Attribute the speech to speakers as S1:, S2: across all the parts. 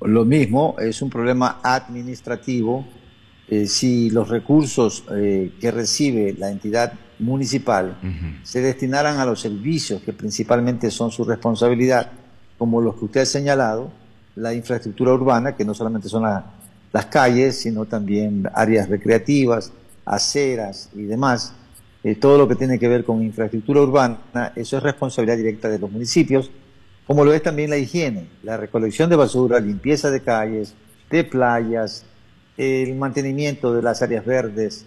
S1: Lo mismo, es un problema administrativo. Si los recursos que recibe la entidad municipal
S2: Ujú.
S1: se destinaran a los servicios que principalmente son su responsabilidad, como los que usted ha señalado, la infraestructura urbana, que no solamente son las calles, sino también áreas recreativas, aceras y demás, todo lo que tiene que ver con infraestructura urbana, eso es responsabilidad directa de los municipios, como lo es también la higiene, la recolección de basura, limpieza de calles, de playas, el mantenimiento de las áreas verdes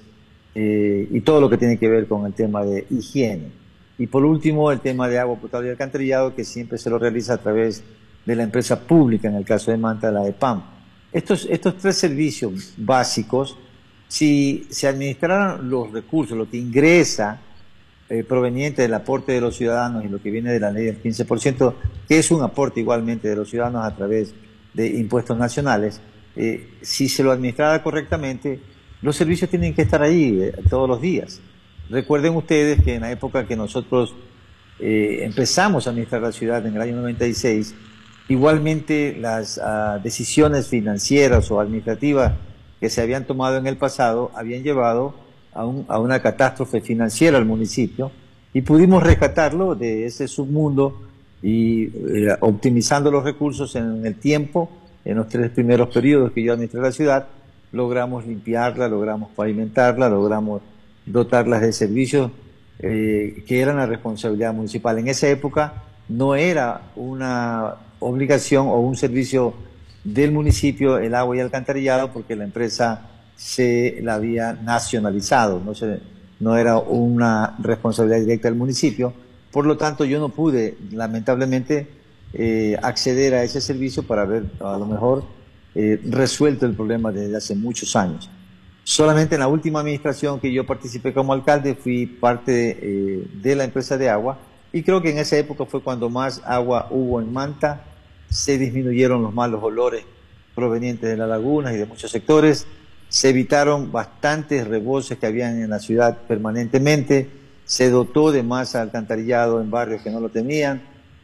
S1: y todo lo que tiene que ver con el tema de higiene. Y por último, el tema de agua potable y alcantarillado, que siempre se lo realiza a través de la empresa pública, en el caso de Manta, la EPAM. Estos tres servicios básicos, si se administraran los recursos, lo que ingresa proveniente del aporte de los ciudadanos y lo que viene de la ley del 15%, que es un aporte igualmente de los ciudadanos a través de impuestos nacionales, si se lo administrara correctamente, los servicios tienen que estar ahí todos los días. Recuerden ustedes que en la época que nosotros empezamos a administrar la ciudad en el año 96, igualmente las decisiones financieras o administrativas que se habían tomado en el pasado habían llevado a una catástrofe financiera al municipio y pudimos rescatarlo de ese submundo y optimizando los recursos en el tiempo, en los 3 primeros periodos que yo administré la ciudad, logramos limpiarla, logramos pavimentarla, logramos dotarlas de servicios que eran la responsabilidad municipal. En esa época no era una obligación o un servicio del municipio el agua y el alcantarillado porque la empresa se la había nacionalizado, no era una responsabilidad directa del municipio. Por lo tanto, yo no pude, lamentablemente, acceder a ese servicio para haber, a lo mejor, resuelto el problema desde hace muchos años. Solamente en la última administración que yo participé como alcalde fui parte de la empresa de agua y creo que en esa época fue cuando más agua hubo en Manta, se disminuyeron los malos olores provenientes de las lagunas y de muchos sectores, se evitaron bastantes rebolses que habían en la ciudad permanentemente, se dotó de más alcantarillado en barrios que no lo tenían,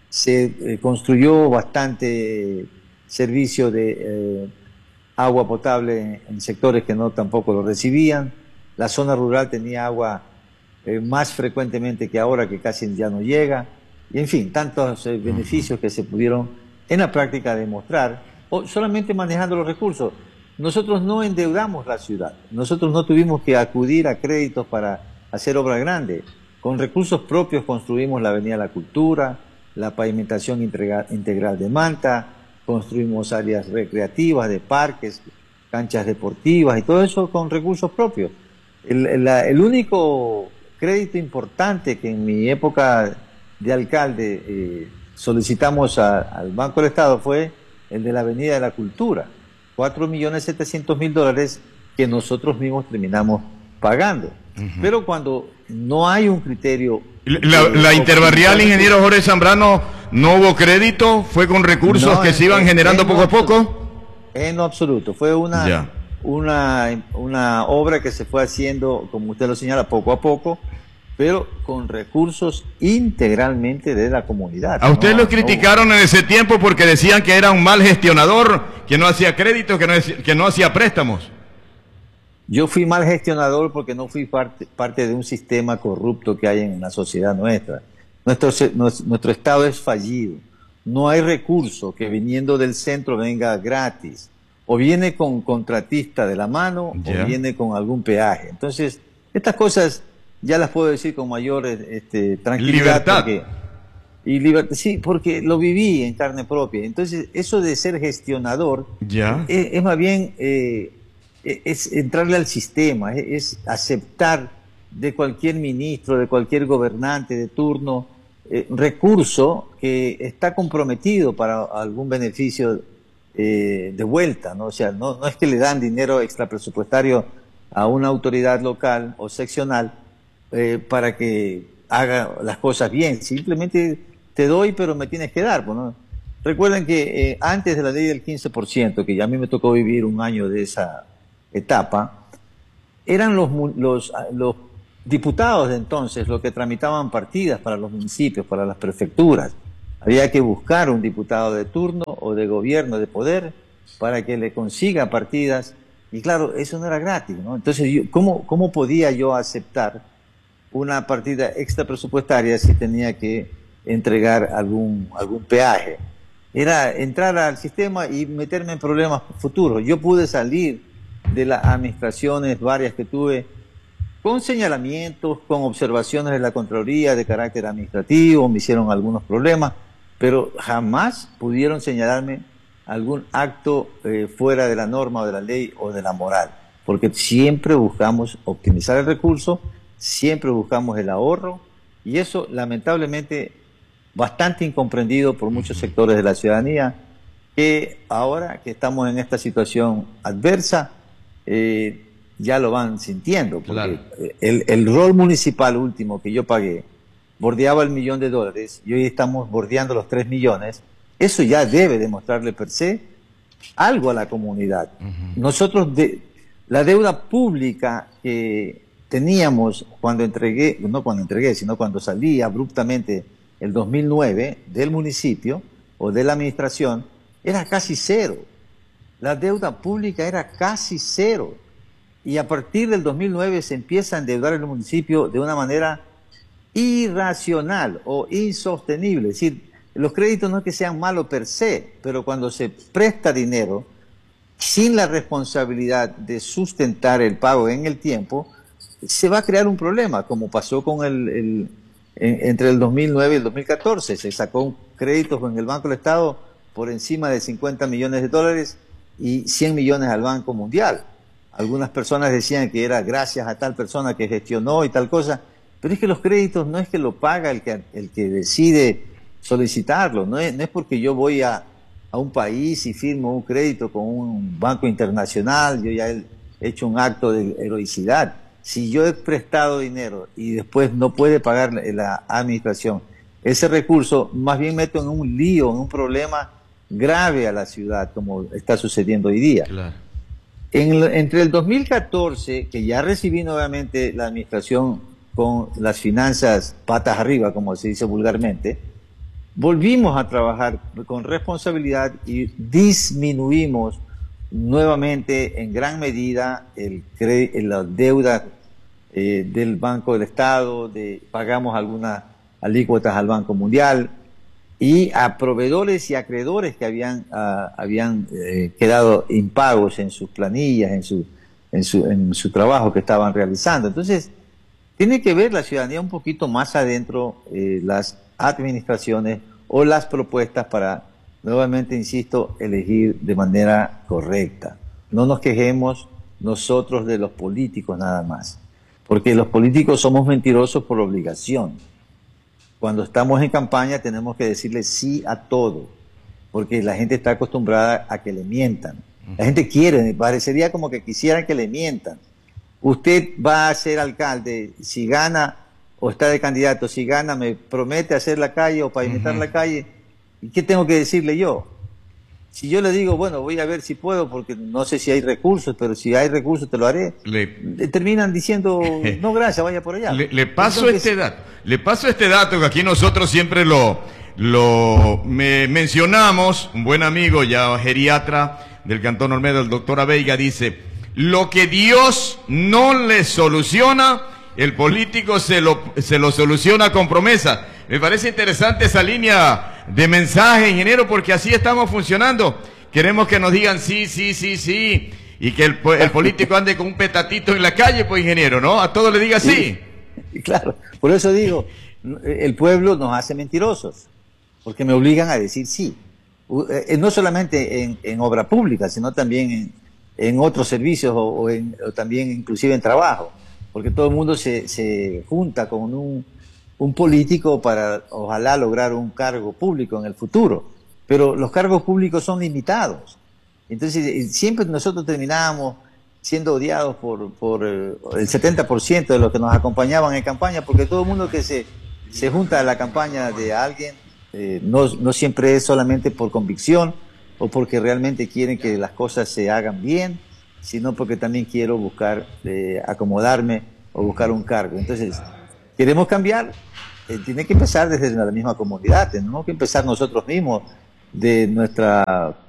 S1: se construyó bastante servicio de agua potable en sectores que no tampoco lo recibían, la zona rural tenía agua más frecuentemente que ahora, que casi ya no llega, y en fin, tantos beneficios que se pudieron en la práctica demostrar, o solamente manejando los recursos. Nosotros no endeudamos la ciudad, nosotros no tuvimos que acudir a créditos para hacer obras grandes. Con recursos propios construimos la Avenida de la Cultura, la pavimentación integral de Manta, construimos áreas recreativas, de parques, canchas deportivas y todo eso con recursos propios. El único crédito importante que en mi época de alcalde solicitamos al Banco del Estado fue el de la Avenida de la Cultura, $4.700.000 que nosotros mismos terminamos pagando. Pero cuando no hay un criterio...
S2: La interbarrial, ingeniero Jorge Zambrano, ¿no hubo crédito? ¿Fue con recursos que se iban generando poco a poco?
S1: En lo absoluto. Fue una obra que se fue haciendo, como usted lo señala, poco a poco, pero con recursos integralmente de la comunidad.
S2: A usted lo criticaron en ese tiempo porque decían que era un mal gestionador, que no hacía créditos, que no hacía préstamos.
S1: Yo fui mal gestionador porque no fui parte de un sistema corrupto que hay en la sociedad nuestra. Nuestro Estado es fallido. No hay recurso que viniendo del centro venga gratis. O viene con contratista de la mano o viene con algún peaje. Entonces, estas cosas ya las puedo decir con mayor tranquilidad.
S2: Libertad.
S1: Sí, porque lo viví en carne propia. Entonces, eso de ser gestionador es más bien... es entrarle al sistema, es aceptar de cualquier ministro, de cualquier gobernante de turno, recurso que está comprometido para algún beneficio de vuelta, ¿no? O sea, no es que le dan dinero extrapresupuestario a una autoridad local o seccional para que haga las cosas bien, simplemente te doy pero me tienes que dar, ¿no? Recuerden que antes de la ley del 15%, que ya a mí me tocó vivir un año de esa etapa, eran los diputados de entonces los que tramitaban partidas para los municipios, para las prefecturas. Había que buscar un diputado de turno o de gobierno, de poder, para que le consiga partidas. Y claro, eso no era gratis, ¿no? Entonces, ¿cómo podía yo aceptar una partida extra presupuestaria si tenía que entregar algún peaje? Era entrar al sistema y meterme en problemas futuros. Yo pude salir de las administraciones varias que tuve con señalamientos, con observaciones de la Contraloría de carácter administrativo, me hicieron algunos problemas, pero jamás pudieron señalarme algún acto fuera de la norma o de la ley o de la moral, porque siempre buscamos optimizar el recurso, siempre buscamos el ahorro, y eso lamentablemente bastante incomprendido por muchos sectores de la ciudadanía, que ahora que estamos en esta situación adversa, ya lo van sintiendo, porque
S2: claro,
S1: el rol municipal último que yo pagué bordeaba el $1.000.000 y hoy estamos bordeando los 3 millones. Eso ya debe demostrarle per se algo a la comunidad. Nosotros, la deuda pública que teníamos sino cuando salí abruptamente el 2009 del municipio o de la administración, era casi cero. La deuda pública era casi cero. Y a partir del 2009 se empieza a endeudar el municipio de una manera irracional o insostenible. Es decir, los créditos no es que sean malos per se, pero cuando se presta dinero sin la responsabilidad de sustentar el pago en el tiempo, se va a crear un problema, como pasó con entre el 2009 y el 2014. Se sacó un crédito en el Banco del Estado por encima de $50 millones y 100 millones al Banco Mundial. Algunas personas decían que era gracias a tal persona que gestionó y tal cosa, pero es que los créditos no es que lo paga el que decide solicitarlo, no es porque yo voy a un país y firmo un crédito con un banco internacional, yo ya he hecho un acto de heroicidad. Si yo he prestado dinero y después no puede pagar la administración ese recurso, más bien meto en un lío, en un problema grave a la ciudad, como está sucediendo hoy día.
S2: claro.
S1: Entre el 2014, que ya recibí nuevamente la administración con las finanzas patas arriba, como se dice vulgarmente, volvimos a trabajar con responsabilidad y disminuimos nuevamente en gran medida la deuda del Banco del Estado, pagamos algunas alícuotas al Banco Mundial y a proveedores y acreedores que habían quedado impagos en sus planillas, en su trabajo que estaban realizando. Entonces, tiene que ver la ciudadanía un poquito más adentro, las administraciones o las propuestas para, nuevamente insisto, elegir de manera correcta. No nos quejemos nosotros de los políticos nada más, porque los políticos somos mentirosos por obligación. Cuando estamos en campaña tenemos que decirle sí a todo, porque la gente está acostumbrada a que le mientan. La gente quiere, parecería como que quisieran que le mientan. Usted va a ser alcalde, si gana o está de candidato, si gana me promete hacer la calle o pavimentar la calle, ¿y qué tengo que decirle yo? Si yo le digo, bueno, voy a ver si puedo, porque no sé si hay recursos, pero si hay recursos te lo haré, terminan diciendo, no gracias, vaya por allá.
S2: Le paso este dato que aquí nosotros siempre mencionamos. Un buen amigo, ya geriatra del Cantón Olmedo, el doctor Abeiga, dice: lo que Dios no le soluciona, el político se lo soluciona con promesa. Me parece interesante esa línea de mensaje, ingeniero, porque así estamos funcionando. Queremos que nos digan sí, sí, sí, sí, y que el político ande con un petatito en la calle, pues, ingeniero, ¿no? A todo le diga sí.
S1: Claro, por eso digo, el pueblo nos hace mentirosos, porque me obligan a decir sí. No solamente en obra pública, sino también en otros servicios o también inclusive en trabajo, porque todo el mundo se junta con un político para ojalá lograr un cargo público en el futuro, pero los cargos públicos son limitados. Entonces siempre nosotros terminábamos siendo odiados por el 70% de los que nos acompañaban en campaña, porque todo el mundo que se junta a la campaña de alguien no siempre es solamente por convicción o porque realmente quieren que las cosas se hagan bien, sino porque también quiero buscar acomodarme o buscar un cargo. Entonces, queremos cambiar, tiene que empezar desde la misma comunidad, tenemos que empezar nosotros mismos, de nuestra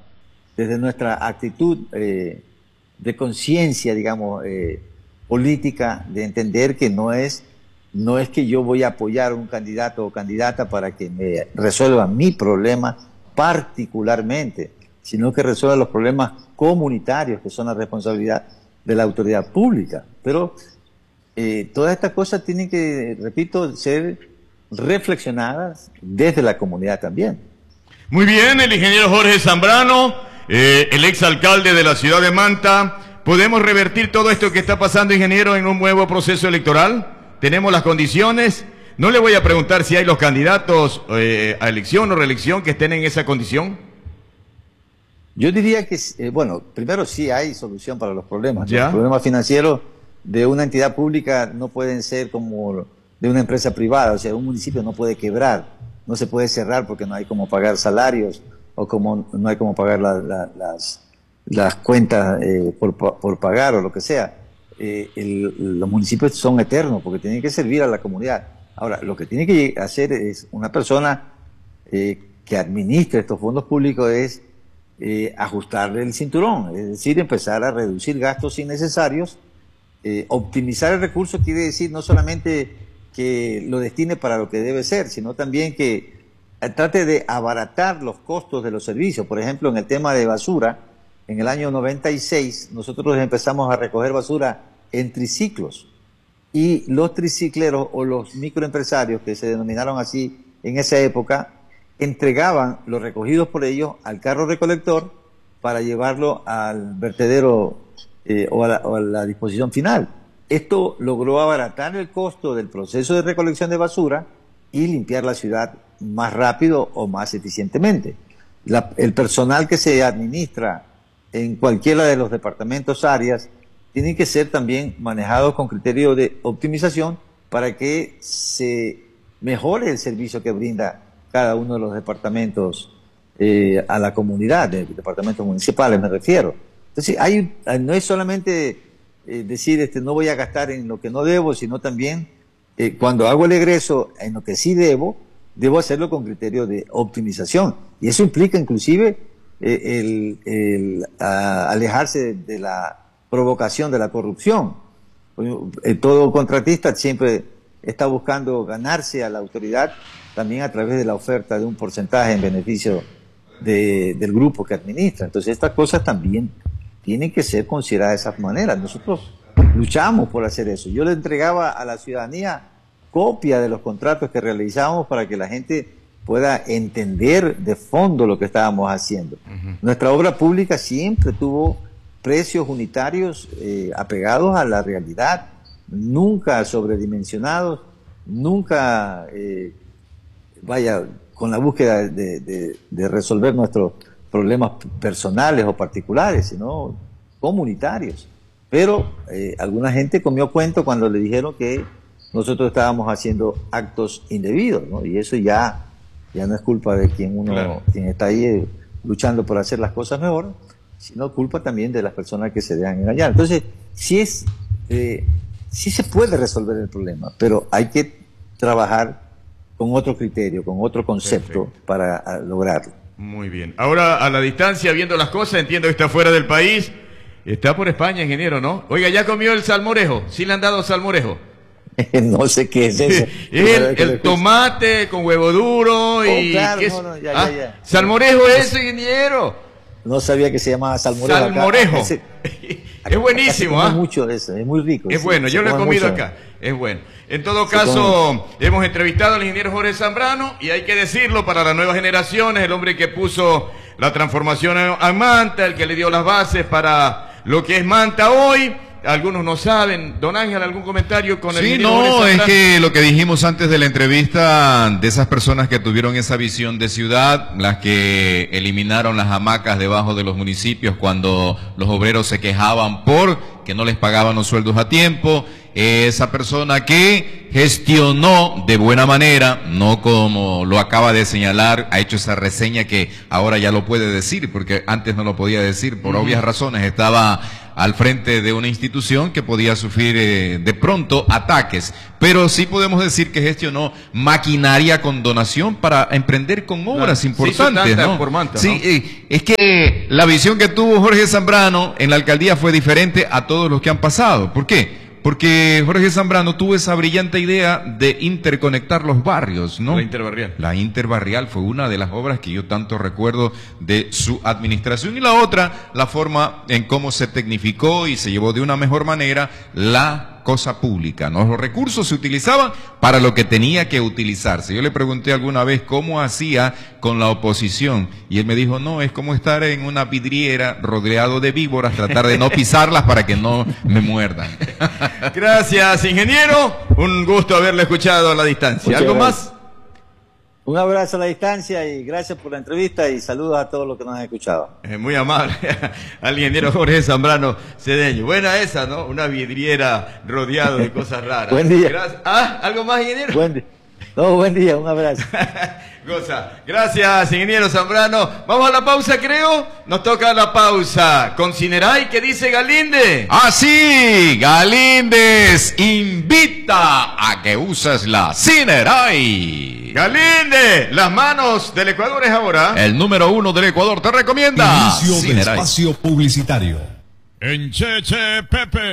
S1: desde nuestra actitud de conciencia, digamos, política, de entender que no es que yo voy a apoyar a un candidato o candidata para que me resuelva mi problema particularmente, sino que resuelva los problemas comunitarios, que son la responsabilidad de la autoridad pública. Pero todas estas cosas tienen que, repito, ser reflexionadas desde la comunidad también.
S2: Muy bien, el ingeniero Jorge Zambrano, el exalcalde de la ciudad de Manta. ¿Podemos revertir todo esto que está pasando, ingeniero, en un nuevo proceso electoral? ¿Tenemos las condiciones? No le voy a preguntar si hay los candidatos a elección o reelección que estén en esa condición.
S1: Yo diría que, bueno, primero sí hay solución para los problemas.
S2: ¿Ya?
S1: Los problemas financieros de una entidad pública no pueden ser como de una empresa privada. O sea, un municipio no puede quebrar, no se puede cerrar porque no hay como pagar salarios o como no hay como pagar las cuentas por pagar o lo que sea. Los municipios son eternos porque tienen que servir a la comunidad. Ahora, lo que tiene que hacer es una persona que administre estos fondos públicos es ajustarle el cinturón, es decir, empezar a reducir gastos innecesarios. Optimizar el recurso quiere decir no solamente que lo destine para lo que debe ser, sino también que trate de abaratar los costos de los servicios. Por ejemplo, en el tema de basura, en el año 96 nosotros empezamos a recoger basura en triciclos, y los tricicleros o los microempresarios, que se denominaron así en esa época, entregaban los recogidos por ellos al carro recolector para llevarlo al vertedero o a la disposición final. Esto logró abaratar el costo del proceso de recolección de basura y limpiar la ciudad más rápido o más eficientemente. El personal que se administra en cualquiera de los departamentos, áreas, tienen que ser también manejados con criterio de optimización para que se mejore el servicio que brinda cada uno de los departamentos a la comunidad, de departamentos municipales me refiero. Entonces, no es solamente decir no voy a gastar en lo que no debo, sino también cuando hago el egreso en lo que sí debo hacerlo con criterio de optimización. Y eso implica inclusive alejarse de la provocación de la corrupción. Todo contratista siempre está buscando ganarse a la autoridad también a través de la oferta de un porcentaje en beneficio del grupo que administra. Entonces estas cosas también tienen que ser consideradas de esa manera. Nosotros luchamos por hacer eso. Yo le entregaba a la ciudadanía copia de los contratos que realizábamos para que la gente pueda entender de fondo lo que estábamos haciendo. Nuestra obra pública siempre tuvo precios unitarios apegados a la realidad, nunca sobredimensionados, nunca, con la búsqueda de resolver nuestros problemas personales o particulares, sino comunitarios. Pero alguna gente comió cuento cuando le dijeron que nosotros estábamos haciendo actos indebidos, ¿no? Y eso ya no es culpa de quien está ahí luchando por hacer las cosas mejor, sino culpa también de las personas que se dejan engañar. Entonces, sí se puede resolver el problema, pero hay que trabajar con otro criterio, con otro concepto. Perfecto. Para lograrlo.
S2: Muy bien. Ahora, a la distancia, viendo las cosas, entiendo que está fuera del país. Está por España, ingeniero, ¿no? Oiga, ¿ya comió el salmorejo? ¿Sí le han dado salmorejo?
S1: No sé qué es eso.
S2: el tomate con huevo duro y...
S1: Claro, ya.
S2: ¿Salmorejo es, ingeniero?
S1: No sabía que se llamaba salmorejo.
S2: Salmorejo. Es buenísimo,
S1: ¿ah? Mucho de eso, es muy rico.
S2: Es bueno, yo lo he comido acá. Es bueno. En todo caso, hemos entrevistado al ingeniero Jorge Zambrano y hay que decirlo para las nuevas generaciones, el hombre que puso la transformación a Manta, el que le dio las bases para lo que es Manta hoy. Algunos no saben. Don Ángel, ¿algún comentario con el ingeniero Jorge Zambrano?
S3: Es que lo que dijimos antes de la entrevista, de esas personas que tuvieron esa visión de ciudad, las que eliminaron las hamacas debajo de los municipios cuando los obreros se quejaban por que no les pagaban los sueldos a tiempo, esa persona que gestionó de buena manera, no como lo acaba de señalar, ha hecho esa reseña que ahora ya lo puede decir, porque antes no lo podía decir, por obvias razones estaba al frente de una institución que podía sufrir de pronto ataques. Pero sí podemos decir que gestionó maquinaria con donación para emprender con obras importantes, ¿no? Sí, es que la visión que tuvo Jorge Zambrano en la alcaldía fue diferente a todos los que han pasado. ¿Por qué? Porque Jorge Zambrano tuvo esa brillante idea de interconectar los barrios, ¿no?
S2: La interbarrial.
S3: La interbarrial fue una de las obras que yo tanto recuerdo de su administración. Y la otra, la forma en cómo se tecnificó y se llevó de una mejor manera la cosa pública, ¿no? Los recursos se utilizaban para lo que tenía que utilizarse. Yo le pregunté alguna vez cómo hacía con la oposición y él me dijo, no, es como estar en una vidriera rodeado de víboras, tratar de no pisarlas para que no me muerdan.
S2: Gracias, ingeniero. Un gusto haberle escuchado a la distancia. ¿Algo más?
S1: Un abrazo a la distancia y gracias por la entrevista y saludos a todos los que nos han escuchado.
S2: Muy amable al ingeniero Jorge Zambrano Cedeño. Buena esa, ¿no? Una vidriera rodeado de cosas raras.
S1: Buen día.
S2: ¿Algo más, ingeniero?
S1: Buen día. No, buen día, un abrazo.
S2: Goza. Gracias, ingeniero Zambrano. Vamos a la pausa, creo. Nos toca la pausa con Cineray. ¿Qué dice Galíndez?
S3: Ah, sí, Galíndez invita a que uses la Cineray.
S2: Galíndez, las manos del Ecuador es ahora.
S3: El número 1 del Ecuador te recomienda
S4: Inicio del espacio publicitario.
S5: En Che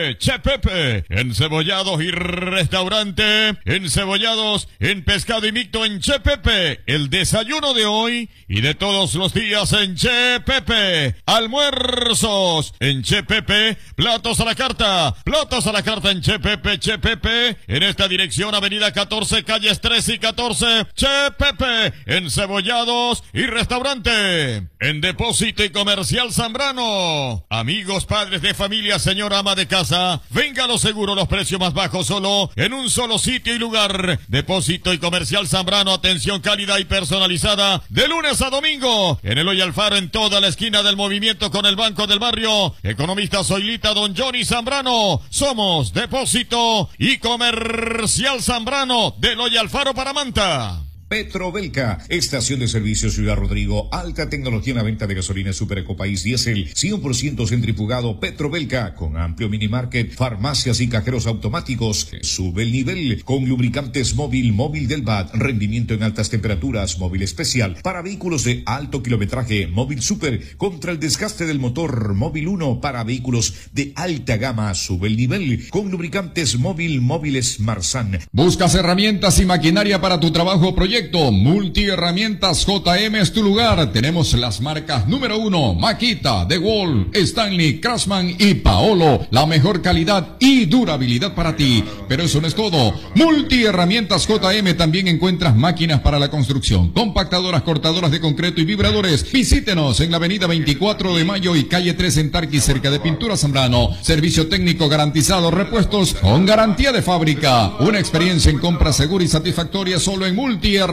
S5: Pepe, encebollados y restaurante, encebollados en pescado y micto en Che Pepe, el desayuno de hoy y de todos los días en Che Pepe, almuerzos en Che Pepe, platos a la carta en Che Pepe, en esta dirección avenida 14, calles 13 y 14, Che Pepe, encebollados y restaurante, en Depósito y Comercial Zambrano, amigos, padres de familia, señora ama de casa, venga a lo seguro, los precios más bajos solo en un solo sitio y lugar. Depósito y Comercial Zambrano, atención cálida y personalizada de lunes a domingo en Eloy Alfaro, en toda la esquina del movimiento con el Banco del Barrio. Economista Zoilita, don Johnny Zambrano. Somos Depósito y Comercial Zambrano de Eloy Alfaro para Manta.
S4: Petrobelca, estación de servicio Ciudad Rodrigo, alta tecnología en la venta de gasolina Super Ecopaís Diesel, 100% centrifugado. Petrobelca, con amplio minimarket, farmacias y cajeros automáticos. Sube el nivel con lubricantes móvil del BAT, rendimiento en altas temperaturas, móvil especial para vehículos de alto kilometraje, móvil super contra el desgaste del motor, móvil 1 para vehículos de alta gama. Sube el nivel con lubricantes móviles Marsan.
S6: ¿Buscas herramientas y maquinaria para tu trabajo o proyecto? Multiherramientas JM es tu lugar. Tenemos las marcas número 1, Makita, DeWalt, Stanley, Craftsman y Paolo. La mejor calidad y durabilidad para ti. Pero eso no es todo. Multiherramientas JM también encuentras máquinas para la construcción, compactadoras, cortadoras de concreto y vibradores. Visítenos en la avenida 24 de Mayo y calle 3 en Tarqui, cerca de Pintura Zambrano. Servicio técnico garantizado, repuestos con garantía de fábrica. Una experiencia en compra segura y satisfactoria solo en Multiherramientas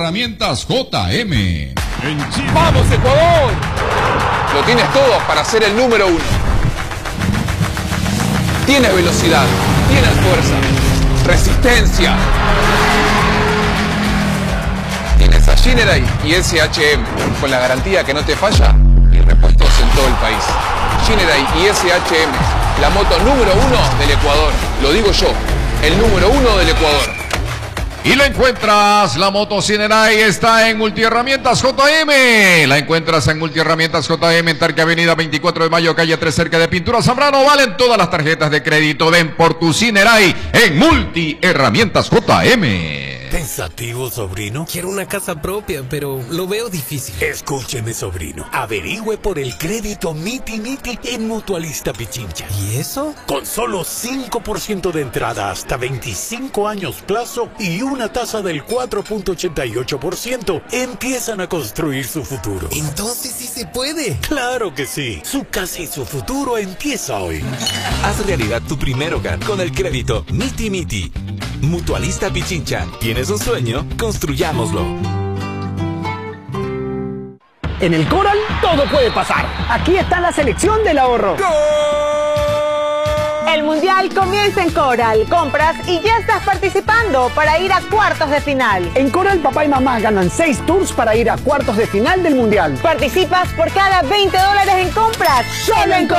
S6: JM.
S7: ¡Vamos, Ecuador! Lo tienes todo para ser el número 1. Tienes velocidad, tienes fuerza, resistencia. Tienes a Cineray y SHM con la garantía que no te falla y repuestos en todo el país. Cineray y SHM, la moto número 1 del Ecuador. Lo digo yo, el número 1 del Ecuador.
S3: Y la encuentras, la moto Cineray está en Multiherramientas JM. La encuentras en Multiherramientas JM en Tarqui, avenida 24 de Mayo, calle 3, cerca de Pintura Zambrano. Valen todas las tarjetas de crédito. Ven por tu Cineray en Multiherramientas JM.
S8: Pensativo, sobrino.
S9: Quiero una casa propia, pero lo veo difícil.
S8: Escúcheme, sobrino. Averigüe por el crédito Miti en Mutualista Pichincha.
S9: ¿Y eso?
S8: Con solo 5% de entrada hasta 25 años plazo y una tasa del 4.88%, empiezan a construir su futuro.
S9: Entonces sí se puede.
S8: ¡Claro que sí! Su casa y su futuro empieza hoy.
S10: Haz realidad tu primer hogar con el crédito Miti. Mutualista Pichincha. ¿Tienes un sueño? Construyámoslo.
S11: En el Coral todo puede pasar. Aquí está la selección del ahorro.
S12: ¡Gol! El Mundial comienza en Coral. Compras y ya estás participando para ir a cuartos de final.
S11: En Coral, papá y mamá ganan 6 tours para ir a cuartos de final del Mundial.
S12: Participas por cada $20 en compras. ¡Solo en Coral!